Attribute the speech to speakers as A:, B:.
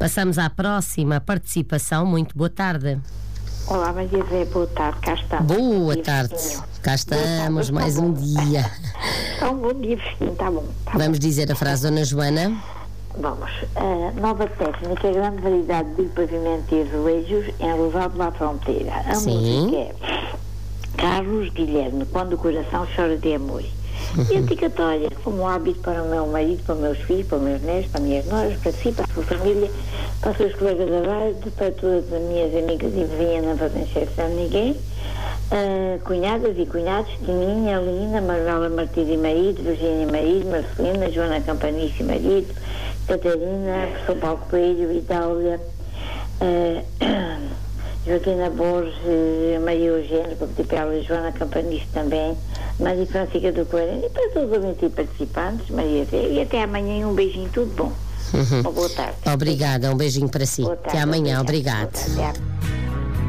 A: Passamos à próxima participação. Muito boa tarde.
B: Olá, Maria Zé, boa tarde, cá está.
A: Boa tarde, cá estamos, mais um dia.
B: Está um bom dia, fresquinho, está bom.
A: Vamos dizer a frase, Dona Joana?
B: Vamos. Nova técnica, grande variedade de pavimento e azulejos enrosado à fronteira. A música é Carlos Guilherme, Quando o Coração Chora de Amor. E a dedicatória, como hábito para o meu marido, para os meus filhos, para os meus netos, para as minhas noras, para si, para a sua família, para os seus colegas da rádio, para todas as minhas amigas e vizinhas, não fazem exceção de ninguém, cunhadas e cunhados, Tininha, Lina, Manuela Martins e marido, Virgínia marido, Marcelina, Joana Campanice e marido, Catarina, Professor Paulo Coelho, Itália, Joaquina Borges, Maria Eugênia, para pedir para ela, Joana Campanice também, Maria Francisca do Coelho, e para todos os ouvintes e participantes, Maria Zé, e até amanhã, um beijinho, tudo bom. Uma boa tarde.
A: Obrigada, um beijinho para si.
B: Boa tarde,
A: até amanhã,
B: obrigado.
A: obrigado.